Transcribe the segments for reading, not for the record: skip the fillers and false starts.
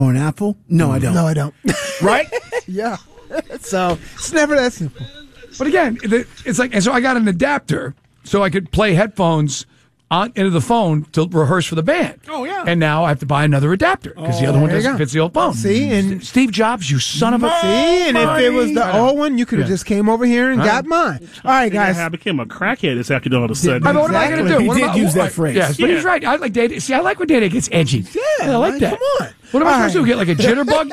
Or an apple? No, I don't. No, I don't. Right? Yeah. So it's never that simple. But again, it's like, and so I got an adapter so I could play headphones into the phone to rehearse for the band. Oh, yeah. And now I have to buy another adapter because the other one doesn't fit the old phone. See, and Steve Jobs, you son of a... See, and if it was the old one, you could have just came over here and got mine. All right, guys. I became a crackhead this afternoon all of a sudden. I mean, what am I going to do? He did use that phrase. Yes, but he's right. I like Data. See, I like when Data gets edgy. Yeah, I like that. Come on. What am I supposed to do? Get like a jitterbug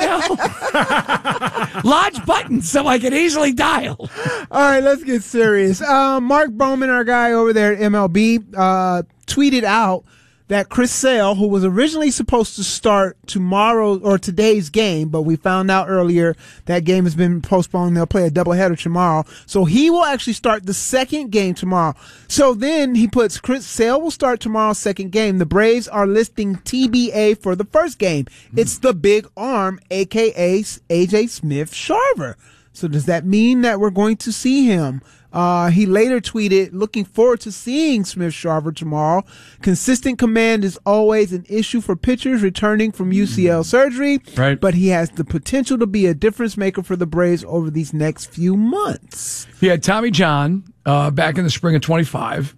now? Lodge buttons so I can easily dial. All right, let's get serious. Mark Bowman, our guy over there at MLB, tweeted out that Chris Sale, who was originally supposed to start tomorrow or today's game, but we found out earlier that game has been postponed. They'll play a doubleheader tomorrow. So he will actually start the second game tomorrow. So then he puts Chris Sale will start tomorrow's second game. The Braves are listing TBA for the first game. It's the big arm, a.k.a. AJ Smith-Shawver. So does that mean that we're going to see him? He later tweeted, looking forward to seeing Smith-Shawver tomorrow. Consistent command is always an issue for pitchers returning from UCL surgery, right? But he has the potential to be a difference maker for the Braves over these next few months. He had Tommy John back in the spring of 25.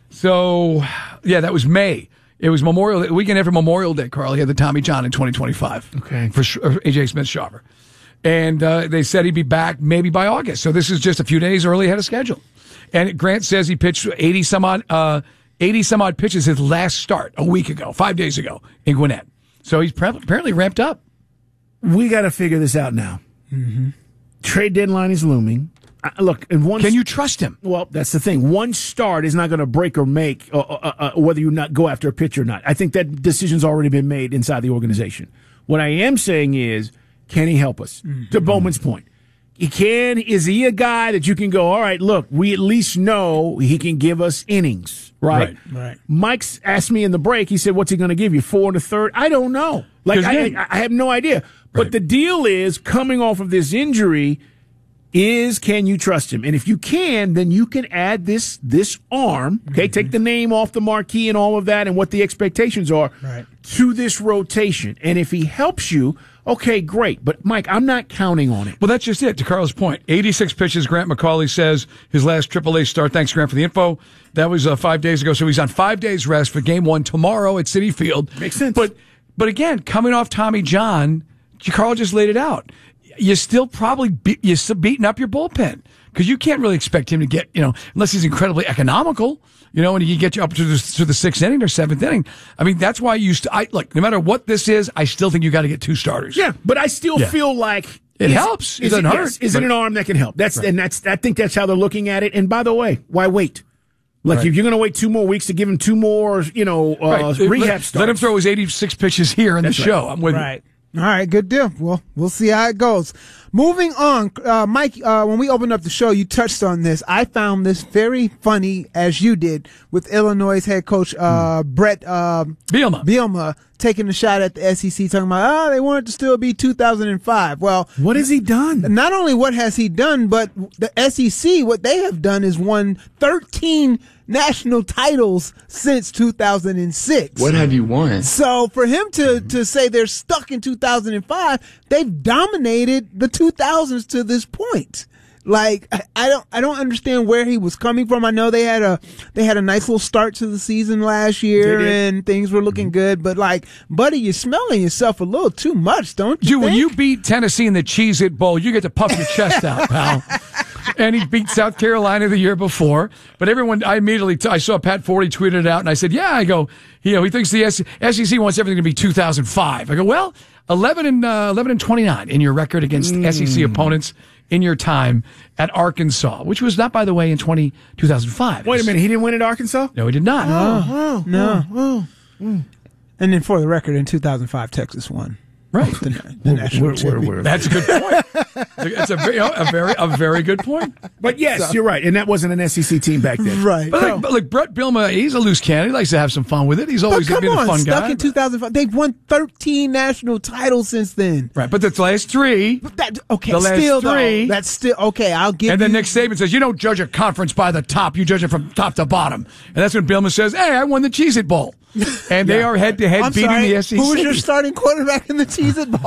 So, yeah, that was May. It was the weekend after Memorial Day, Carl. He had the Tommy John in 2025. Okay. For AJ Smith-Shawver. And they said he'd be back maybe by August. So this is just a few days early ahead of schedule. And Grant says he pitched 80 some odd pitches his last start a week ago, 5 days ago in Gwinnett. So he's apparently ramped up. We got to figure this out now. Mm-hmm. Trade deadline is looming. Look, and can you trust him? Well, that's the thing. One start is not going to break or make whether you not go after a pitcher or not. I think that decision's already been made inside the organization. What I am saying is, can he help us? Mm-hmm. To Bowman's point. Is he a guy that you can go, all right, look, we at least know he can give us innings, right? Right. Mike's asked me in the break, he said, what's he going to give you, 4 1/3? I don't know. Like, I have no idea. But right. The deal is, coming off of this injury, can you trust him? And if you can, then you can add this arm, okay, take the name off the marquee and all of that and what the expectations are to this rotation. And if he helps you, okay, great. But, Mike, I'm not counting on it. Well, that's just it. To Carl's point, 86 pitches, Grant McCauley says, his last AAA start. Thanks, Grant, for the info. That was 5 days ago. So he's on 5 days rest for Game 1 tomorrow at Citi Field. Makes sense. But again, coming off Tommy John, Carl just laid it out. You're still probably beating up your bullpen because you can't really expect him to get, unless he's incredibly economical, and he can get you up to the sixth inning or seventh inning. I mean, that's why look, no matter what this is, I still think you got to get 2 starters. Yeah, but I still feel like it helps. It doesn't hurt. Yes, is it an arm that can help? I think that's how they're looking at it. And by the way, why wait? Like, if you're going to wait 2 more weeks to give him 2 more, rehab starts. Let him throw his 86 pitches here in the show. I'm with you. All right, good deal. Well, we'll see how it goes. Moving on, Mike, when we opened up the show, you touched on this. I found this very funny, as you did, with Illinois' head coach Brett Bielema taking a shot at the SEC, talking about, they want it to still be 2005. Well, what has he done? Not only what has he done, but the SEC, what they have done is won 13 national titles since 2006. What have you won? So for him to say they're stuck in 2005, they've dominated the 2000s to this point. Like, I don't understand where he was coming from. I know they had a nice little start to the season last year and things were looking good, but like, buddy, you're smelling yourself a little too much, don't you? Dude, when you beat Tennessee in the Cheez-It Bowl, you get to puff your chest out, pal. And he beat South Carolina the year before. But I saw Pat Forty tweeted it out, and I said, yeah, I go, he thinks the SEC wants everything to be 2005. I go, well, 11 and 29 in your record against SEC opponents in your time at Arkansas, which was not, by the way, in 2005. Wait a minute, he didn't win at Arkansas? No, he did not. No. And then for the record, in 2005, Texas won. Right. The national championship. That's a good point. It's a very good point. But yes, you're right. And that wasn't an SEC team back then. Right. But like Brett Bielema, he's a loose cannon. He likes to have some fun with it. He's always been a fun guy. Stuck in 2005. They've won 13 national titles since then. Right. But the last 3. That's still okay. I'll give. And then Nick Saban says, you don't judge a conference by the top. You judge it from top to bottom. And that's when Bielema says, hey, I won the Cheez-It Bowl. and they are head to head I'm beating sorry, the SEC. who was your starting quarterback in the Cheez-It Bowl?